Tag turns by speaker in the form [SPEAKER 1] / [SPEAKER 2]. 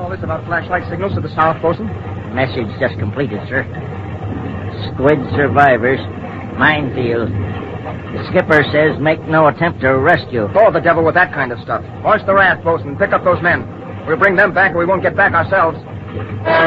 [SPEAKER 1] All this about flashlight signals to the south, Bosun?
[SPEAKER 2] Message just completed, sir. Squid survivors. Minefield. The skipper says make no attempt to rescue.
[SPEAKER 1] Go the devil with that kind of stuff. Hoist the raft, Bosun. Pick up those men. We'll bring them back or we won't get back ourselves.